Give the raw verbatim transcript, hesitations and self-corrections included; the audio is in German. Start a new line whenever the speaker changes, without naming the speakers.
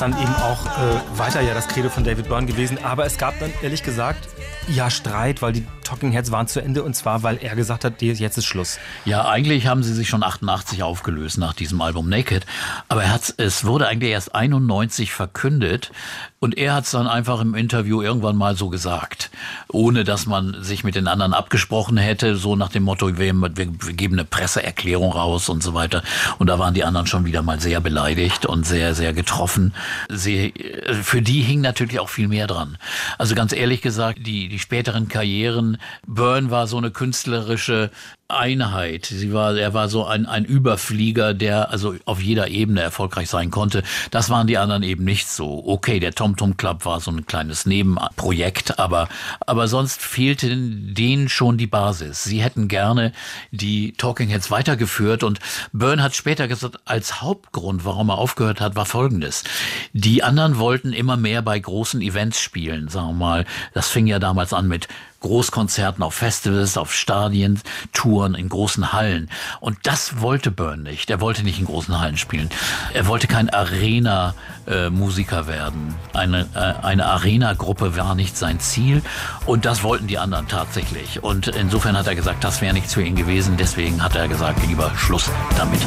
dann eben auch äh, weiter ja das Credo von David Byrne gewesen. Aber es gab dann ehrlich gesagt ja Streit, weil die Talking Heads waren zu Ende und zwar, weil er gesagt hat, jetzt ist Schluss.
Ja, eigentlich haben sie sich schon achtundachtzig aufgelöst nach diesem Album Naked. Aber er hat's, es wurde eigentlich erst einundneunzig verkündet und er hat es dann einfach im Interview irgendwann mal so gesagt, ohne dass man sich mit den anderen abgesprochen hätte, so nach dem Motto, wir, wir geben eine Presseerklärung raus und so weiter. Und da waren die anderen schon wieder mal sehr beleidigt und sehr, sehr getroffen. Sie, für die hing natürlich auch viel mehr dran. Also ganz ehrlich gesagt, die, die späteren Karrieren, Byrne war so eine künstlerische Einheit. Sie war, er war so ein, ein Überflieger, der also auf jeder Ebene erfolgreich sein konnte. Das waren die anderen eben nicht so. Okay, der Tom Tom Club war so ein kleines Nebenprojekt, aber, aber sonst fehlte denen schon die Basis. Sie hätten gerne die Talking Heads weitergeführt und Byrne hat später gesagt, als Hauptgrund, warum er aufgehört hat, war Folgendes. Die anderen wollten immer mehr bei großen Events spielen, sagen wir mal. Das fing ja damals an mit Großkonzerten auf Festivals, auf Stadien, Touren in großen Hallen. Und das wollte Byrne nicht. Er wollte nicht in großen Hallen spielen. Er wollte kein Arena-Musiker werden. Eine, äh, eine Arena-Gruppe war nicht sein Ziel. Und das wollten die anderen tatsächlich. Und insofern hat er gesagt, das wäre nichts für ihn gewesen. Deswegen hat er gesagt, lieber Schluss damit.